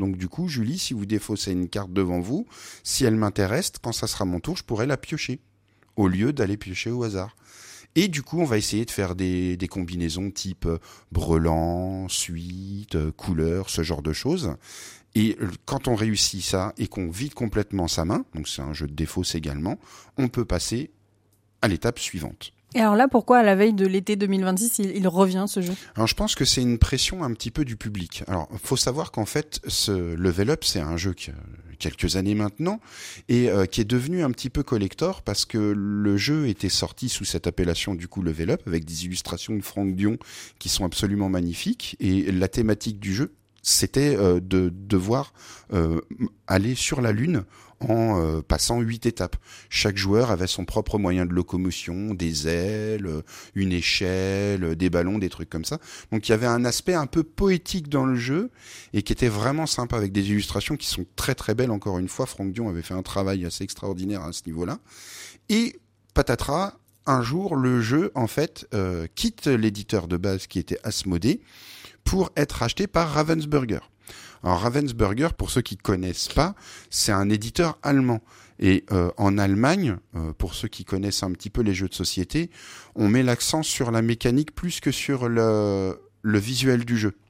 Donc du coup, Julie, si vous défaussez une carte devant vous, si elle m'intéresse, quand ça sera mon tour, je pourrai la piocher, au lieu d'aller piocher au hasard. Et du coup, on va essayer de faire des combinaisons type brelan, suite, couleur, ce genre de choses. Et quand on réussit ça et qu'on vide complètement sa main, donc c'est un jeu de défausse également, on peut passer à l'étape suivante. Et alors là, pourquoi à la veille de l'été 2026, il revient ce jeu ? Alors je pense que c'est une pression un petit peu du public. Alors faut savoir qu'en fait, ce Level Up, c'est un jeu qui a quelques années maintenant et qui est devenu un petit peu collector parce que le jeu était sorti sous cette appellation du coup Level Up avec des illustrations de Franck Dion qui sont absolument magnifiques et la thématique du jeu, c'était de devoir aller sur la Lune en passant 8 étapes. Chaque joueur avait son propre moyen de locomotion, des ailes, une échelle, des ballons, des trucs comme ça. Donc il y avait un aspect un peu poétique dans le jeu et qui était vraiment sympa avec des illustrations qui sont très très belles. Encore une fois, Franck Dion avait fait un travail assez extraordinaire à ce niveau-là. Et patatras, un jour, le jeu en fait quitte l'éditeur de base qui était Asmodée pour être acheté par Ravensburger. Alors Ravensburger, pour ceux qui connaissent pas, c'est un éditeur allemand. Et en Allemagne, pour ceux qui connaissent un petit peu les jeux de société, on met l'accent sur la mécanique plus que sur le visuel du jeu.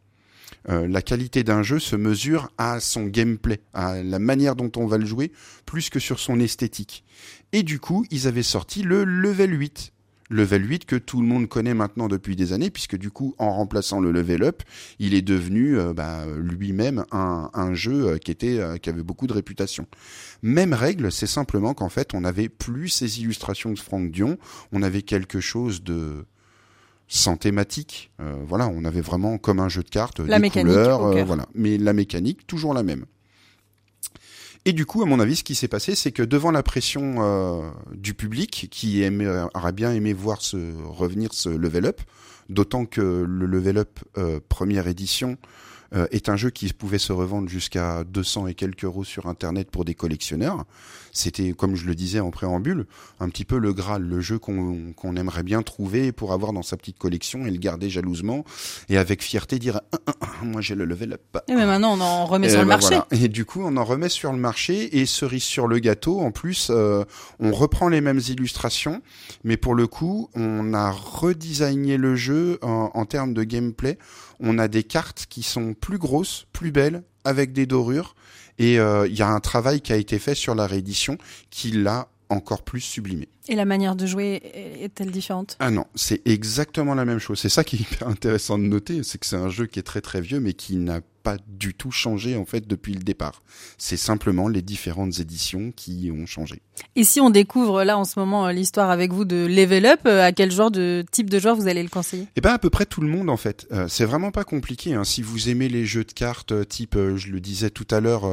La qualité d'un jeu se mesure à son gameplay, à la manière dont on va le jouer, plus que sur son esthétique. Et du coup, ils avaient sorti le Level 8. Level 8 que tout le monde connaît maintenant depuis des années, puisque du coup, en remplaçant le Level Up, il est devenu lui-même un jeu qui avait beaucoup de réputation. Même règle, c'est simplement qu'en fait, on n'avait plus ces illustrations de Franck Dion, on avait quelque chose de sans thématique. Voilà, on avait vraiment comme un jeu de cartes, des couleurs, voilà. Mais la mécanique, toujours la même. Et du coup, à mon avis, ce qui s'est passé, c'est que devant la pression du public, qui aurait bien aimé voir revenir ce Level Up, d'autant que le Level Up première édition est un jeu qui pouvait se revendre jusqu'à 200 et quelques euros sur Internet pour des collectionneurs. C'était, comme je le disais en préambule, un petit peu le Graal, le jeu qu'on aimerait bien trouver pour avoir dans sa petite collection et le garder jalousement et avec fierté dire moi j'ai le Level Up. Et mais maintenant on en remet sur le marché. Voilà. Et du coup on en remet sur le marché et cerise sur le gâteau, en plus on reprend les mêmes illustrations, mais pour le coup on a redesigné le jeu en termes de gameplay. On a des cartes qui sont plus grosses, plus belles, avec des dorures. Et il y a un travail qui a été fait sur la réédition qui l'a encore plus sublimé. Et la manière de jouer est-elle différente ? Ah non, c'est exactement la même chose. C'est ça qui est hyper intéressant de noter, c'est que c'est un jeu qui est très très vieux, mais qui n'a pas du tout changé en fait depuis le départ. C'est simplement les différentes éditions qui ont changé. Et si on découvre là en ce moment l'histoire avec vous de Level Up, à quel type de joueur vous allez le conseiller ? Eh ben à peu près tout le monde en fait. C'est vraiment pas compliqué. Hein. Si vous aimez les jeux de cartes type, je le disais tout à l'heure,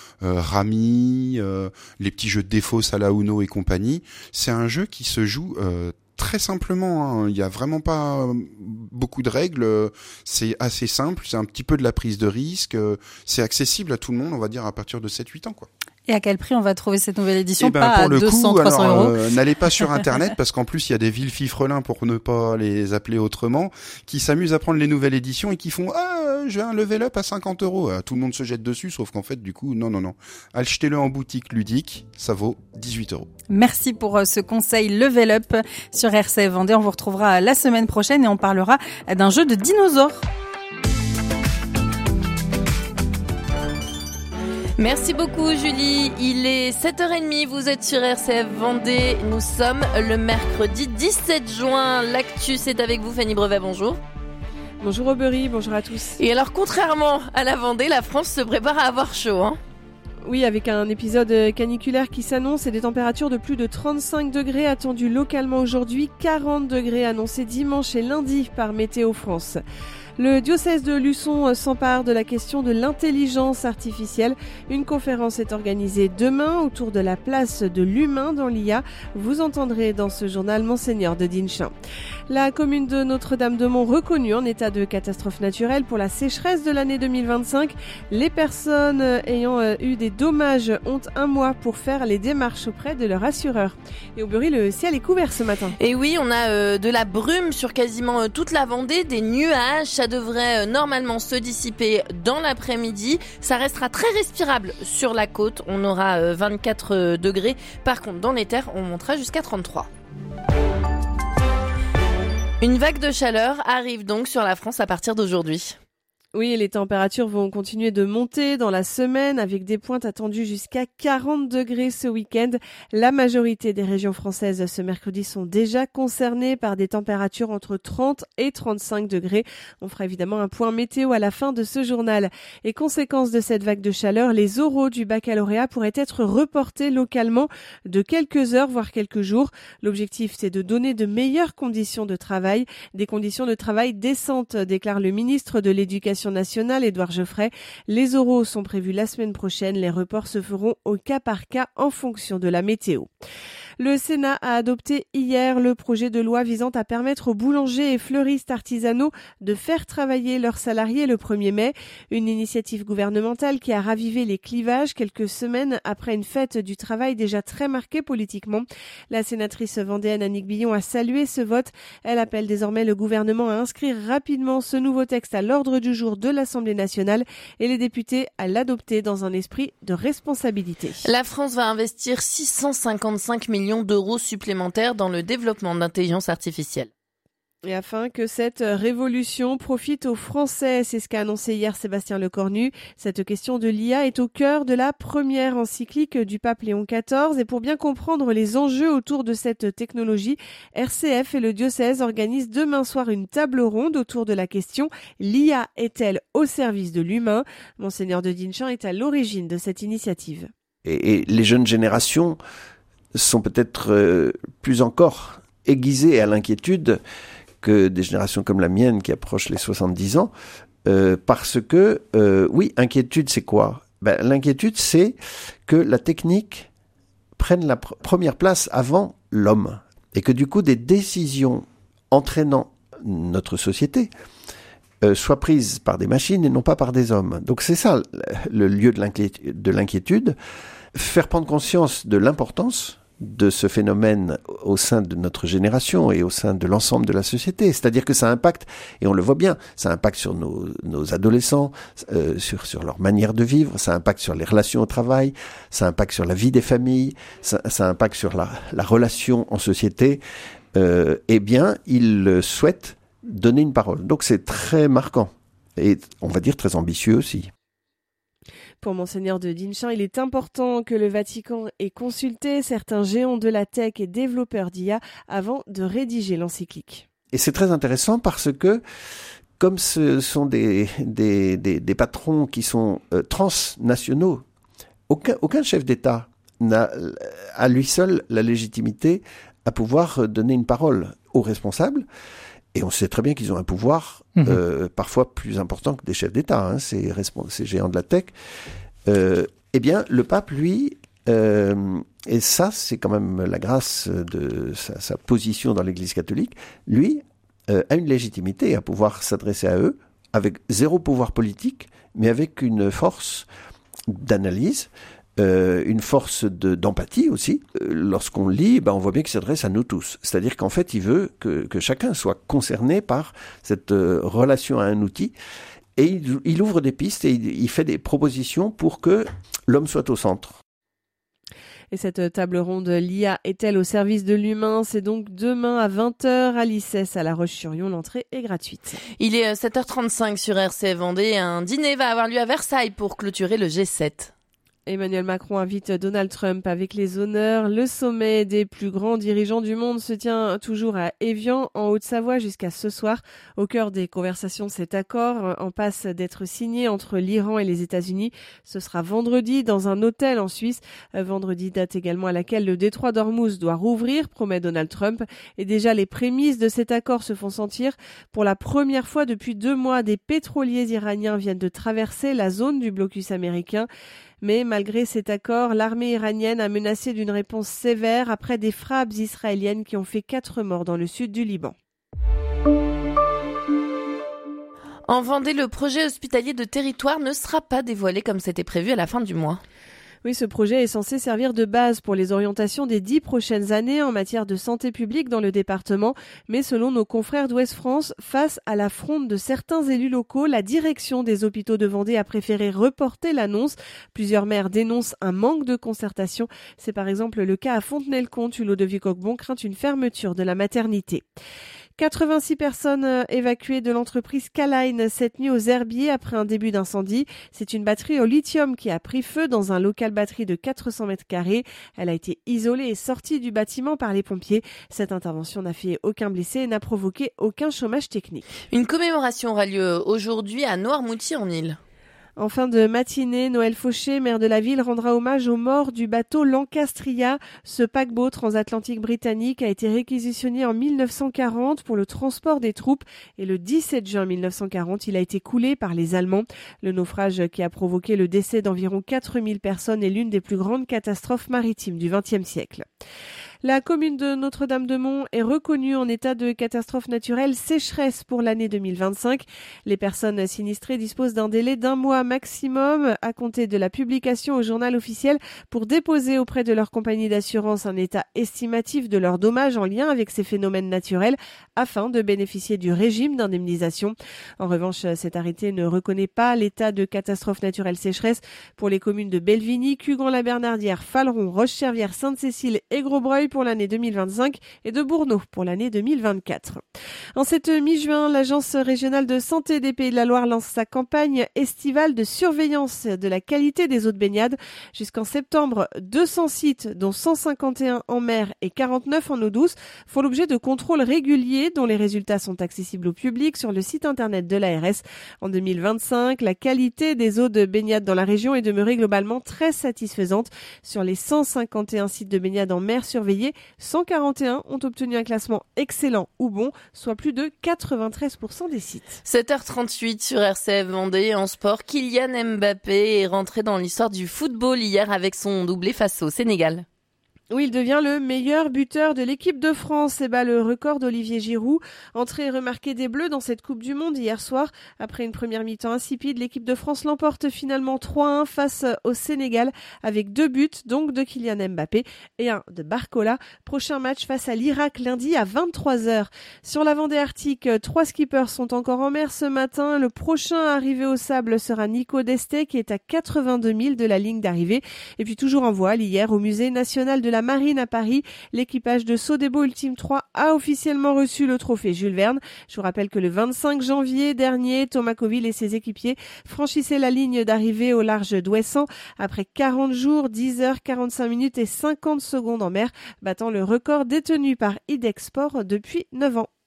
Rami, les petits jeux de défausse à la Uno et compagnie, c'est un jeu qui se joue très simplement, hein. Il y a vraiment pas beaucoup de règles, c'est assez simple, c'est un petit peu de la prise de risque, c'est accessible à tout le monde, on va dire à partir de 7-8 ans quoi. Et à quel prix on va trouver cette nouvelle édition ? Pas à 200-300 euros. N'allez pas sur Internet parce qu'en plus il y a des villes fifrelins, pour ne pas les appeler autrement, qui s'amusent à prendre les nouvelles éditions et qui font j'ai un Level Up à 50 euros. Tout le monde se jette dessus, sauf qu'en fait du coup non. Achetez-le en boutique ludique, ça vaut 18 euros. Merci pour ce conseil Level Up sur RCF Vendée. On vous retrouvera la semaine prochaine et on parlera d'un jeu de dinosaures. Merci beaucoup Julie, il est 7h30, vous êtes sur RCF Vendée, nous sommes le mercredi 17 juin, l'actu c'est avec vous Fanny Brevet, bonjour. Bonjour Aubery, bonjour à tous. Et alors contrairement à la Vendée, la France se prépare à avoir chaud hein. Oui, avec un épisode caniculaire qui s'annonce et des températures de plus de 35 degrés attendues localement aujourd'hui, 40 degrés annoncés dimanche et lundi par Météo France. Le diocèse de Luçon s'empare de la question de l'intelligence artificielle. Une conférence est organisée demain autour de la place de l'humain dans l'IA. Vous entendrez dans ce journal Monseigneur de Dinchin. La commune de Notre-Dame-de-Mont reconnue en état de catastrophe naturelle pour la sécheresse de l'année 2025. Les personnes ayant eu des dommages ont un mois pour faire les démarches auprès de leur assureur. Et au Bury, le ciel est couvert ce matin. Et oui, on a de la brume sur quasiment toute la Vendée, des nuages. Ça devrait normalement se dissiper dans l'après-midi. Ça restera très respirable sur la côte. On aura 24 degrés. Par contre, dans les terres, on montera jusqu'à 33. Une vague de chaleur arrive donc sur la France à partir d'aujourd'hui. Oui, les températures vont continuer de monter dans la semaine avec des pointes attendues jusqu'à 40 degrés ce week-end. La majorité des régions françaises ce mercredi sont déjà concernées par des températures entre 30 et 35 degrés. On fera évidemment un point météo à la fin de ce journal. Et conséquence de cette vague de chaleur, les oraux du baccalauréat pourraient être reportés localement de quelques heures, voire quelques jours. L'objectif, c'est de donner de meilleures conditions de travail, des conditions de travail décentes, déclare le ministre de l'Éducation nationale, Édouard Geoffrey. Les oraux sont prévus la semaine prochaine. Les reports se feront au cas par cas en fonction de la météo. Le Sénat a adopté hier le projet de loi visant à permettre aux boulangers et fleuristes artisanaux de faire travailler leurs salariés le 1er mai. Une initiative gouvernementale qui a ravivé les clivages quelques semaines après une fête du travail déjà très marquée politiquement. La sénatrice vendéenne Annick Billon a salué ce vote. Elle appelle désormais le gouvernement à inscrire rapidement ce nouveau texte à l'ordre du jour de l'Assemblée nationale et les députés à l'adopter dans un esprit de responsabilité. La France va investir 655 millions d'euros supplémentaires dans le développement d'intelligence artificielle. Et afin que cette révolution profite aux Français, c'est ce qu'a annoncé hier Sébastien Lecornu. Cette question de l'IA est au cœur de la première encyclique du pape Léon XIV. Et pour bien comprendre les enjeux autour de cette technologie, RCF et le diocèse organisent demain soir une table ronde autour de la question « L'IA est-elle au service de l'humain ?» Monseigneur de Dinchamp est à l'origine de cette initiative. Et les jeunes générations sont peut-être plus encore aiguisées à l'inquiétude que des générations comme la mienne qui approchent les 70 ans, parce que, oui, inquiétude, c'est quoi ? L'inquiétude, c'est que la technique prenne la première place avant l'homme, et que du coup, des décisions entraînant notre société soient prises par des machines et non pas par des hommes. Donc c'est ça le lieu de l'inquiétude, faire prendre conscience de l'importance de ce phénomène au sein de notre génération et au sein de l'ensemble de la société. C'est-à-dire que ça impacte, et on le voit bien, ça impacte sur nos adolescents, sur leur manière de vivre, ça impacte sur les relations au travail, ça impacte sur la vie des familles, ça impacte sur la relation en société. Eh bien, ils souhaitent donner une parole. Donc c'est très marquant et on va dire très ambitieux aussi. Pour Monseigneur de Dinchamp, il est important que le Vatican ait consulté certains géants de la tech et développeurs d'IA avant de rédiger l'encyclique. Et c'est très intéressant parce que, comme ce sont des patrons qui sont transnationaux, aucun chef d'État n'a à lui seul la légitimité à pouvoir donner une parole aux responsables. Et on sait très bien qu'ils ont un pouvoir parfois plus important que des chefs d'État, ces géants de la tech. Eh bien, le pape, lui, et ça, c'est quand même la grâce de sa position dans l'Église catholique, lui a une légitimité à pouvoir s'adresser à eux avec zéro pouvoir politique, mais avec une force d'analyse, une force d'empathie aussi. Lorsqu'on lit, on voit bien qu'il s'adresse à nous tous. C'est-à-dire qu'en fait, il veut que chacun soit concerné par cette relation à un outil. Et il ouvre des pistes et il fait des propositions pour que l'homme soit au centre. Et cette table ronde l'IA est-elle au service de l'humain ? C'est donc demain à 20h à l'ICES à La Roche-sur-Yon. L'entrée est gratuite. Il est 7h35 sur RCF Vendée. Un dîner va avoir lieu à Versailles pour clôturer le G7. Emmanuel Macron invite Donald Trump avec les honneurs. Le sommet des plus grands dirigeants du monde se tient toujours à Évian, en Haute-Savoie, jusqu'à ce soir. Au cœur des conversations, cet accord en passe d'être signé entre l'Iran et les États-Unis. Ce sera vendredi dans un hôtel en Suisse. Vendredi, date également à laquelle le détroit d'Ormuz doit rouvrir, promet Donald Trump. Et déjà, les prémices de cet accord se font sentir. Pour la première fois depuis 2 mois, des pétroliers iraniens viennent de traverser la zone du blocus américain. Mais malgré cet accord, l'armée iranienne a menacé d'une réponse sévère après des frappes israéliennes qui ont fait 4 morts dans le sud du Liban. En Vendée, le projet hospitalier de territoire ne sera pas dévoilé comme c'était prévu à la fin du mois. Oui, ce projet est censé servir de base pour les orientations des 10 prochaines années en matière de santé publique dans le département. Mais selon nos confrères d'Ouest France, face à la fronde de certains élus locaux, la direction des hôpitaux de Vendée a préféré reporter l'annonce. Plusieurs maires dénoncent un manque de concertation. C'est par exemple le cas à Fontenay-le-Comte où Ludovic Ocbon craint une fermeture de la maternité. 86 personnes évacuées de l'entreprise Caline cette nuit aux Herbiers après un début d'incendie. C'est une batterie au lithium qui a pris feu dans un local batterie de 400 mètres carrés. Elle a été isolée et sortie du bâtiment par les pompiers. Cette intervention n'a fait aucun blessé et n'a provoqué aucun chômage technique. Une commémoration aura lieu aujourd'hui à Noirmoutier-en-Île. En fin de matinée, Noël Fauché, maire de la ville, rendra hommage aux morts du bateau Lancastria. Ce paquebot transatlantique britannique a été réquisitionné en 1940 pour le transport des troupes et le 17 juin 1940, il a été coulé par les Allemands. Le naufrage qui a provoqué le décès d'environ 4000 personnes est l'une des plus grandes catastrophes maritimes du XXe siècle. La commune de Notre-Dame-de-Mont est reconnue en état de catastrophe naturelle sécheresse pour l'année 2025. Les personnes sinistrées disposent d'un délai d'1 mois maximum à compter de la publication au journal officiel pour déposer auprès de leur compagnie d'assurance un état estimatif de leurs dommages en lien avec ces phénomènes naturels afin de bénéficier du régime d'indemnisation. En revanche, cet arrêté ne reconnaît pas l'état de catastrophe naturelle sécheresse pour les communes de Belvigny, Cugan-la-Bernardière, Faleron, Roche-Servière, Sainte-Cécile et Grosbreuil pour l'année 2025 et de Bourneau pour l'année 2024. En cette mi-juin, l'Agence régionale de santé des Pays de la Loire lance sa campagne estivale de surveillance de la qualité des eaux de baignade. Jusqu'en septembre, 200 sites, dont 151 en mer et 49 en eau douce, font l'objet de contrôles réguliers dont les résultats sont accessibles au public sur le site internet de l'ARS. En 2025, la qualité des eaux de baignade dans la région est demeurée globalement très satisfaisante. Sur les 151 sites de baignade en mer surveillés, 141 ont obtenu un classement excellent ou bon, soit plus de 93% des sites. 7h38 sur RCF Vendée. En sport, Kylian Mbappé est rentré dans l'histoire du football hier avec son doublé face au Sénégal. Oui, il devient le meilleur buteur de l'équipe de France et bat le record d'Olivier Giroud. Entrée remarquée des Bleus dans cette Coupe du Monde hier soir. Après une première mi-temps insipide, l'équipe de France l'emporte finalement 3-1 face au Sénégal avec 2 buts, donc de Kylian Mbappé et 1 de Barcola. Prochain match face à l'Irak lundi à 23h. Sur la Vendée Arctique, 3 skippers sont encore en mer ce matin. Le prochain arrivé au sable sera Nico Destet qui est à 82 000 de la ligne d'arrivée. Et puis toujours en voile, hier au Musée national de la Marine à Paris, l'équipage de Sodebo Ultime 3 a officiellement reçu le trophée Jules Verne. Je vous rappelle que le 25 janvier dernier, Thomas Coville et ses équipiers franchissaient la ligne d'arrivée au large d'Ouessant après 40 jours, 10 heures, 45 minutes et 50 secondes en mer, battant le record détenu par Idexport depuis 9 ans.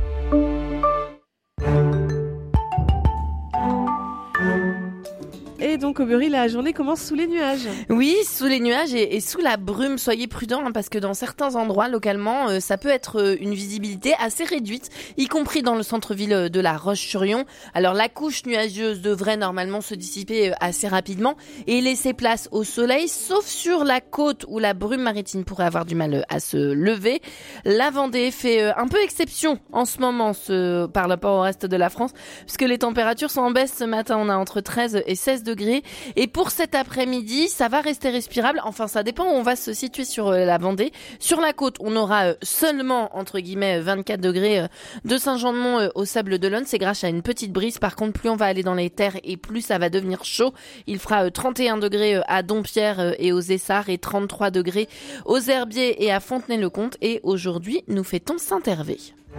Et donc au Bury, la journée commence sous les nuages. Oui, sous les nuages et sous la brume. Soyez prudents parce que dans certains endroits, localement, ça peut être une visibilité assez réduite, y compris dans le centre-ville de La Roche-sur-Yon. Alors la couche nuageuse devrait normalement se dissiper assez rapidement et laisser place au soleil, sauf sur la côte où la brume maritime pourrait avoir du mal à se lever. La Vendée fait un peu exception en ce moment par rapport au reste de la France, puisque les températures sont en baisse ce matin. On a entre 13 et 16 degrés. Et pour cet après-midi, ça va rester respirable. Enfin, ça dépend où on va se situer sur la Vendée. Sur la côte, on aura seulement, entre guillemets, 24 degrés de Saint-Jean-de-Mont au Sable d'Olonne. C'est grâce à une petite brise. Par contre, plus on va aller dans les terres et plus ça va devenir chaud. Il fera 31 degrés à Dompierre et aux Essarts et 33 degrés aux Herbiers et à Fontenay-le-Comte. Et aujourd'hui, nous fêtons Saint-Hervé.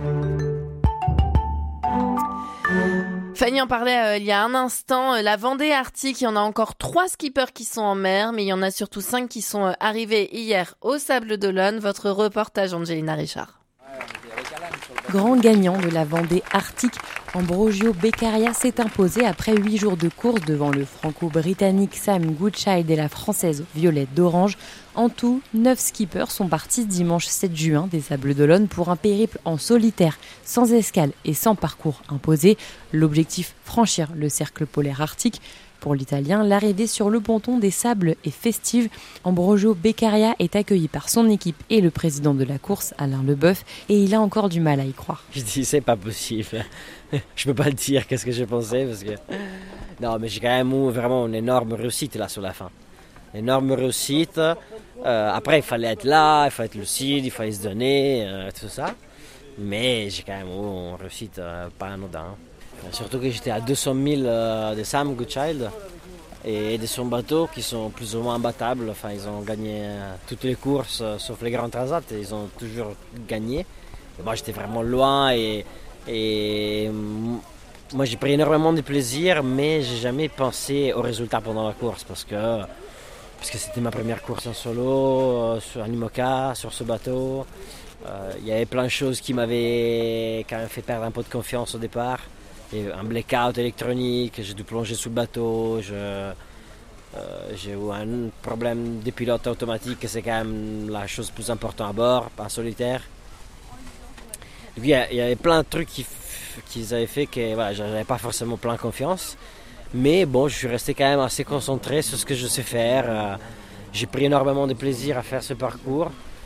Fanny en parlait il y a un instant, la Vendée Arctique, il y en a encore 3 skippers qui sont en mer, mais il y en a surtout 5 qui sont arrivés hier au Sable d'Olonne. Votre reportage, Angelina Richard. Grand gagnant de la Vendée Arctique, Ambrogio Beccaria s'est imposé après 8 jours de course devant le franco-britannique Sam Goodchild et la française Violette d'Orange. En tout, 9 skippers sont partis dimanche 7 juin des Sables d'Olonne pour un périple en solitaire, sans escale et sans parcours imposé. L'objectif, franchir le cercle polaire arctique. Pour l'Italien, l'arrivée sur le ponton des Sables est festive. Ambrogio Beccaria est accueilli par son équipe et le président de la course, Alain Leboeuf, et il a encore du mal à y croire. Je dis, c'est pas possible. Je peux pas le dire, qu'est-ce que j'ai pensé, parce que... Non, mais j'ai quand même eu vraiment une énorme réussite là sur la fin. Énorme réussite. Après, il fallait être là, il fallait être lucide, il fallait se donner, tout ça. Mais j'ai quand même eu une réussite pas anodin. Surtout que j'étais à 200 000 de Sam Goodchild et de son bateau qui sont plus ou moins imbattables. Enfin, ils ont gagné toutes les courses sauf les grands transats et ils ont toujours gagné. Et moi, j'étais vraiment loin et moi, j'ai pris énormément de plaisir, mais j'ai jamais pensé au résultat pendant la course parce que c'était ma première course en solo, sur un IMOCA, sur ce bateau. Il y avait plein de choses qui m'avaient quand même fait perdre un peu de confiance au départ. Il y a eu un blackout électronique, j'ai dû plonger sous le bateau, j'ai eu un problème de pilote automatique, c'est quand même la chose plus importante à bord, pas solitaire. Et puis, il y avait plein de trucs qu'ils avaient fait que voilà, je n'avais pas forcément plein confiance. Mais bon, je suis resté quand même assez concentré sur ce que je sais faire. J'ai pris énormément de plaisir à faire ce parcours.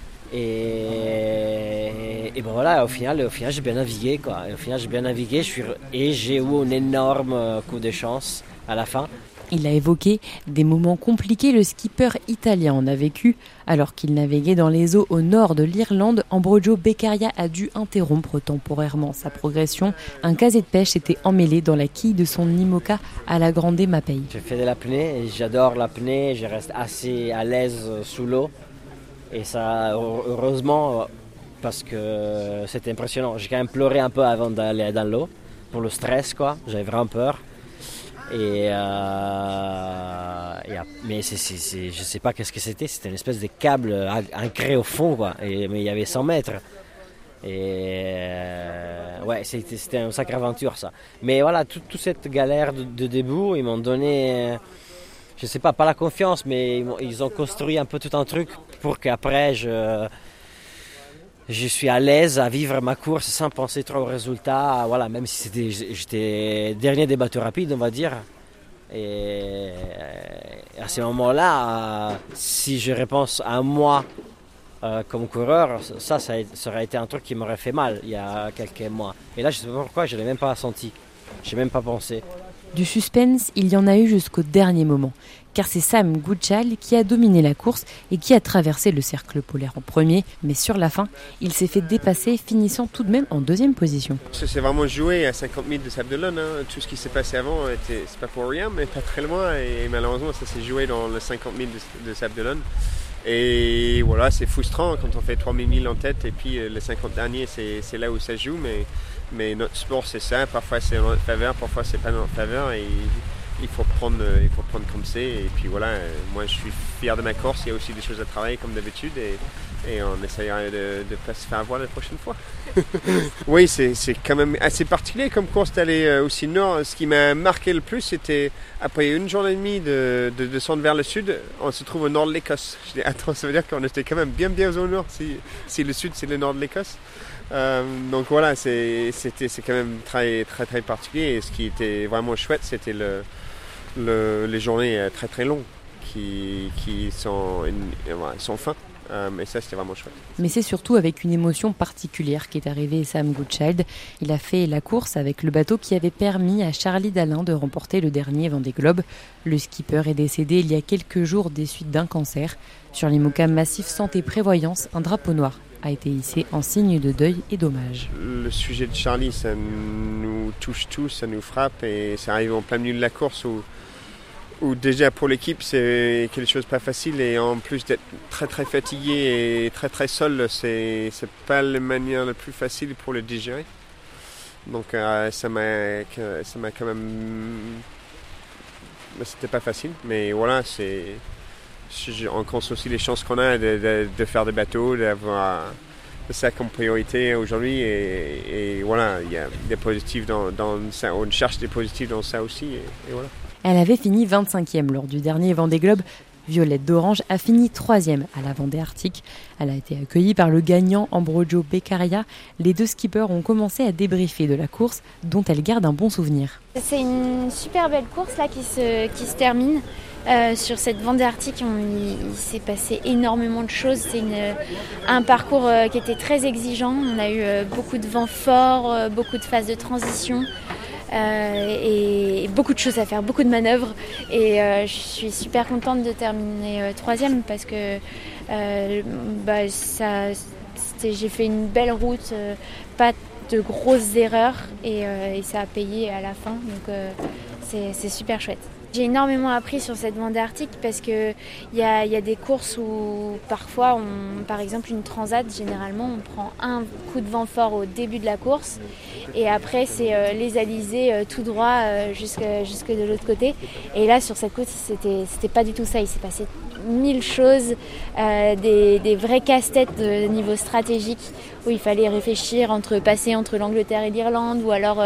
Et bon voilà, au final j'ai bien navigué quoi. Au final j'ai bien navigué, et j'ai eu un énorme coup de chance à la fin. Il a évoqué des moments compliqués. Le skipper italien en a vécu. Alors qu'il naviguait dans les eaux au nord de l'Irlande, Ambrogio Beccaria a dû interrompre temporairement sa progression. Un casier de pêche était emmêlé dans la quille de son IMOCA à la Grande Mapei. J'ai fait de l'apnée et j'adore l'apnée, je reste assez à l'aise sous l'eau. Et ça, heureusement, parce que c'était impressionnant. J'ai quand même pleuré un peu avant d'aller dans l'eau, pour le stress quoi, j'avais vraiment peur. Mais je sais pas qu'est-ce que c'était une espèce de câble ancré au fond quoi, mais il y avait 100 mètres. Ouais, c'était une sacrée aventure ça. Mais voilà, toute cette galère de début, ils m'ont donné, je sais pas la confiance, mais ils ont construit un peu tout un truc pour qu'après je suis à l'aise à vivre ma course sans penser trop au résultat. Voilà, même si j'étais dernier des bateaux rapides, on va dire. Et à ce moment-là, si je repense à moi comme coureur, ça aurait été un truc qui m'aurait fait mal il y a quelques mois. Et là, je ne sais pas pourquoi, je ne l'ai même pas senti. Je n'ai même pas pensé. Du suspense, il y en a eu jusqu'au dernier moment, car c'est Sam Goodchild qui a dominé la course et qui a traversé le cercle polaire en premier, mais sur la fin, il s'est fait dépasser, finissant tout de même en deuxième position. C'est vraiment joué à 50 000 de Sable d'Olonne, hein. Tout ce qui s'est passé avant, c'est pas pour rien, mais pas très loin, et malheureusement ça s'est joué dans le 50 000 de Sable d'Olonne. Et voilà, c'est frustrant quand on fait 3000 milles en tête, et puis les 50 derniers, c'est là où ça joue, mais notre sport c'est ça, parfois c'est en notre faveur, parfois c'est pas dans notre faveur, et il faut prendre comme c'est. Et puis voilà, moi je suis fier de ma course, il y a aussi des choses à travailler comme d'habitude, et on essaiera de ne pas se faire avoir la prochaine fois. Oui, c'est quand même assez particulier comme course d'aller aussi nord. Ce qui m'a marqué le plus, c'était après une journée et demie de descendre vers le sud, on se trouve au nord de l'Écosse. Je dis, attends, ça veut dire qu'on était quand même bien au nord si le sud c'est le nord de l'Écosse. Donc voilà, c'est quand même très particulier, et ce qui était vraiment chouette, c'était les journées très très longues qui sont fins. Et ça, c'était vraiment chouette. Mais c'est surtout avec une émotion particulière qu'est arrivé Sam Goodchild. Il a fait la course avec le bateau qui avait permis à Charlie Dalin de remporter le dernier Vendée Globe. Le skipper est décédé il y a quelques jours des suites d'un cancer. Sur l'IMOCA Massif Santé Prévoyance, un drapeau noir a été hissé en signe de deuil et d'hommage. Le sujet de Charlie, ça nous touche tous, ça nous frappe, et ça arrive en plein milieu de la course où déjà pour l'équipe c'est quelque chose de pas facile, et en plus d'être très très fatigué et très très seul, c'est pas la manière la plus facile pour le digérer. Donc ça m'a quand même, c'était pas facile, mais voilà, on compte aussi les chances qu'on a de faire des bateaux, d'avoir ça comme priorité aujourd'hui, et voilà, il y a des positifs dans ça, on cherche des positifs dans ça aussi, et voilà. Elle avait fini 25e lors du dernier Vendée Globe, Violette d'Orange a fini 3e à la Vendée Arctique. Elle a été accueillie par le gagnant Ambrogio Beccaria. Les 2 skippers ont commencé à débriefer de la course dont elle garde un bon souvenir. C'est une super belle course là qui se termine. Sur cette Vendée Arctique, il s'est passé énormément de choses. C'est un parcours qui était très exigeant. On a eu beaucoup de vents forts, beaucoup de phases de transition et beaucoup de choses à faire, beaucoup de manœuvres. Et je suis super contente de terminer 3e parce que j'ai fait une belle route, pas de grosses erreurs et ça a payé à la fin. Donc c'est super chouette. J'ai énormément appris sur cette Vendée Arctique parce qu'il y a des courses où parfois, par exemple une transat, généralement on prend un coup de vent fort au début de la course et après c'est les alizés tout droit jusque de l'autre côté. Et là sur cette course c'était pas du tout ça, il s'est passé 1000 choses, des vrais casse-têtes de niveau stratégique où il fallait réfléchir passer entre l'Angleterre et l'Irlande ou alors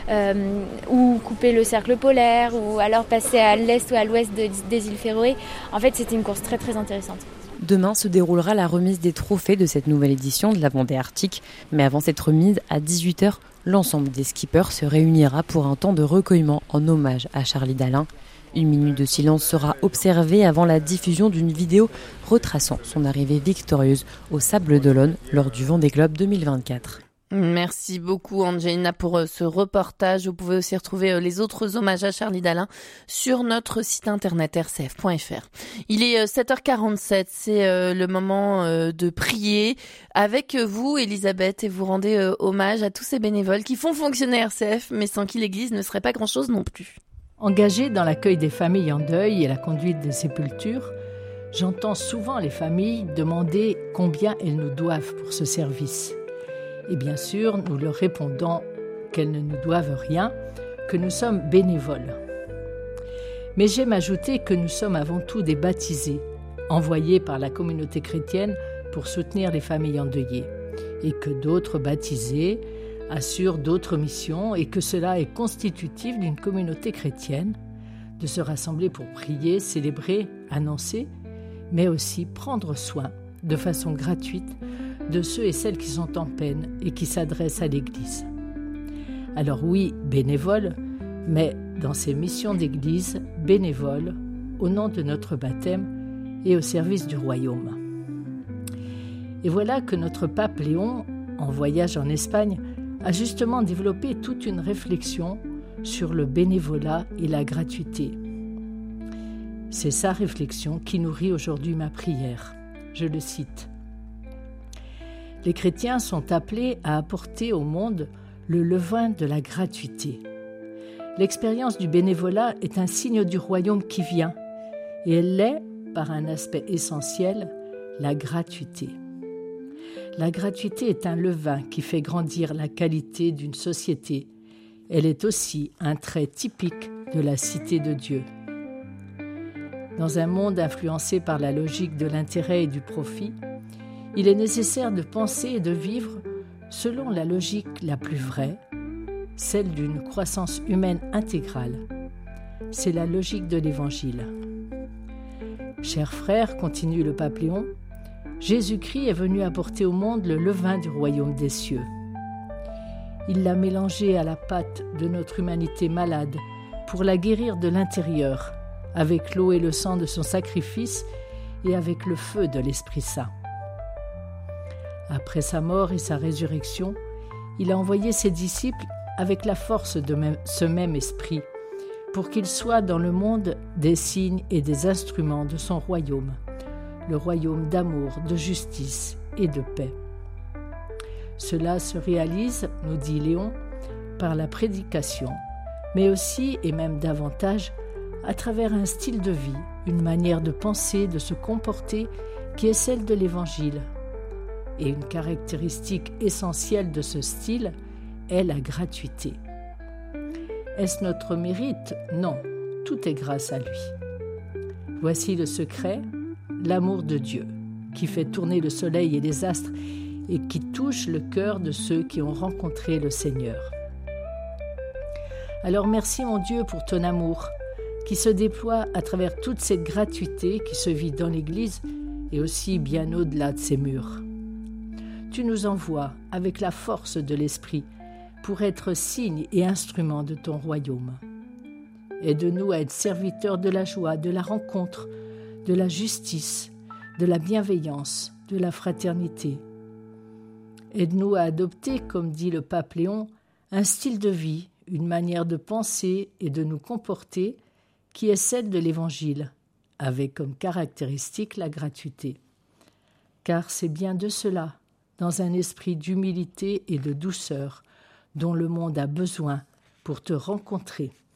ou couper le cercle polaire ou alors passer à l'est ou à l'ouest des îles Féroé. En fait, c'était une course très très intéressante. Demain se déroulera la remise des trophées de cette nouvelle édition de la Vendée Arctique. Mais avant cette remise, à 18h, l'ensemble des skippers se réunira pour un temps de recueillement en hommage à Charlie Dalin. Une minute de silence sera observée avant la diffusion d'une vidéo retraçant son arrivée victorieuse au Sables d'Olonne lors du Vendée Globe 2024. Merci beaucoup Angelina pour ce reportage. Vous pouvez aussi retrouver les autres hommages à Charlie Dalin sur notre site internet rcf.fr. Il est 7h47, c'est le moment de prier avec vous Elisabeth et vous rendez hommage à tous ces bénévoles qui font fonctionner RCF mais sans qui l'église ne serait pas grand-chose non plus. Engagée dans l'accueil des familles en deuil et la conduite des sépultures, j'entends souvent les familles demander combien elles nous doivent pour ce service. Et bien sûr, nous leur répondons qu'elles ne nous doivent rien, que nous sommes bénévoles. Mais j'aime ajouter que nous sommes avant tout des baptisés, envoyés par la communauté chrétienne pour soutenir les familles endeuillées, et que d'autres baptisés assurent d'autres missions et que cela est constitutif d'une communauté chrétienne, de se rassembler pour prier, célébrer, annoncer, mais aussi prendre soin, de façon gratuite, de ceux et celles qui sont en peine et qui s'adressent à l'Église. Alors oui, bénévoles, mais dans ces missions d'Église, bénévoles, au nom de notre baptême et au service du royaume. Et voilà que notre pape Léon, en voyage en Espagne, a justement développé toute une réflexion sur le bénévolat et la gratuité. C'est sa réflexion qui nourrit aujourd'hui ma prière. Je le cite. « Les chrétiens sont appelés à apporter au monde le levain de la gratuité. L'expérience du bénévolat est un signe du royaume qui vient, et elle l'est, par un aspect essentiel, la gratuité. La gratuité est un levain qui fait grandir la qualité d'une société. Elle est aussi un trait typique de la cité de Dieu. Dans un monde influencé par la logique de l'intérêt et du profit, il est nécessaire de penser et de vivre selon la logique la plus vraie, celle d'une croissance humaine intégrale. C'est la logique de l'Évangile. Chers frères, continue le pape Léon, Jésus-Christ est venu apporter au monde le levain du royaume des cieux. Il l'a mélangé à la pâte de notre humanité malade pour la guérir de l'intérieur, avec l'eau et le sang de son sacrifice et avec le feu de l'Esprit Saint. Après sa mort et sa résurrection, il a envoyé ses disciples avec la force de ce même esprit, pour qu'ils soient dans le monde des signes et des instruments de son royaume, le royaume d'amour, de justice et de paix. Cela se réalise, nous dit Léon, par la prédication, mais aussi, et même davantage, à travers un style de vie, une manière de penser, de se comporter qui est celle de l'Évangile. Et une caractéristique essentielle de ce style est la gratuité. Est-ce notre mérite ? Non, tout est grâce à lui. Voici le secret, l'amour de Dieu, qui fait tourner le soleil et les astres et qui touche le cœur de ceux qui ont rencontré le Seigneur. Alors merci mon Dieu pour ton amour, qui se déploie à travers toute cette gratuité qui se vit dans l'Église et aussi bien au-delà de ses murs. Tu nous envoies avec la force de l'Esprit pour être signe et instrument de ton royaume. Aide-nous à être serviteurs de la joie, de la rencontre, de la justice, de la bienveillance, de la fraternité. Aide-nous à adopter, comme dit le pape Léon, un style de vie, une manière de penser et de nous comporter qui est celle de l'Évangile, avec comme caractéristique la gratuité. Car c'est bien de cela, dans un esprit d'humilité et de douceur, dont le monde a besoin pour te rencontrer.